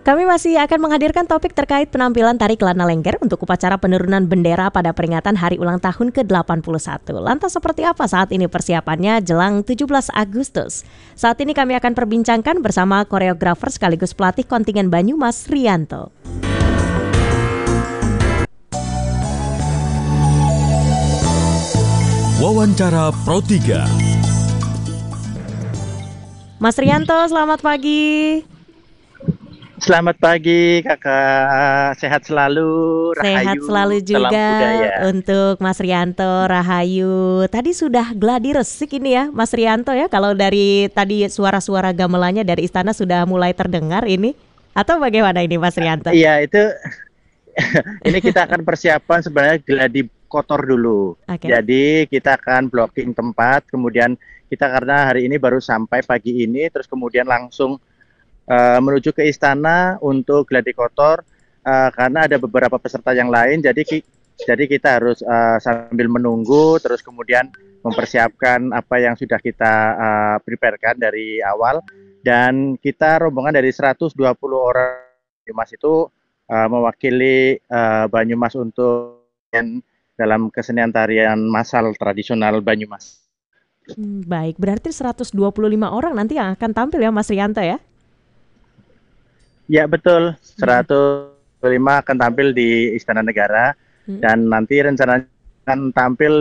Kami masih akan menghadirkan topik terkait penampilan tari Kelana Lengger untuk upacara penurunan bendera pada peringatan Hari Ulang Tahun ke-81. Lantas seperti apa saat ini persiapannya jelang 17 Agustus? Saat ini kami akan perbincangkan bersama koreografer sekaligus pelatih kontingen Banyumas, Rianto. Wawancara Pro 3. Mas Rianto, selamat pagi. Selamat pagi kakak, sehat selalu, Rahayu, Sehat selalu juga salam budaya. untuk Mas Rianto, Rahayu. Tadi sudah gladi resik ini ya Mas Rianto ya, kalau dari tadi suara-suara gamelannya dari istana sudah mulai terdengar ini. Atau bagaimana ini Mas Rianto? Iya itu, ini kita akan persiapan sebenarnya gladi kotor dulu. Okay. Jadi kita akan blocking tempat, kemudian kita karena hari ini baru sampai pagi ini, terus kemudian langsung menuju ke istana untuk gladi kotor karena ada beberapa peserta yang lain, jadi kita harus sambil menunggu terus kemudian mempersiapkan apa yang sudah kita preparekan dari awal. Dan kita rombongan dari 120 orang Banyumas itu mewakili Banyumas untuk dalam kesenian tarian massal tradisional Banyumas. Baik, berarti 125 orang nanti yang akan tampil ya Mas Rianto ya? Ya betul, 105 akan tampil di Istana Negara dan nanti rencananya akan tampil